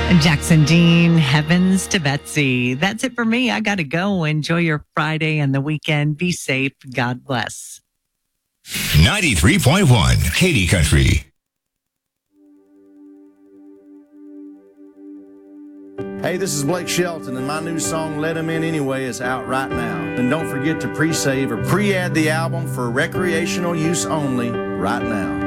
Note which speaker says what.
Speaker 1: Jackson Dean, Heavens to Betsy. That's it for me. I got to go. Enjoy your Friday and the weekend. Be safe. God bless.
Speaker 2: 93.1 Katy Country.
Speaker 3: Hey, this is Blake Shelton, and my new song, Let 'Em In Anyway, is out right now. And don't forget to pre-save or pre-add the album for recreational use only right now.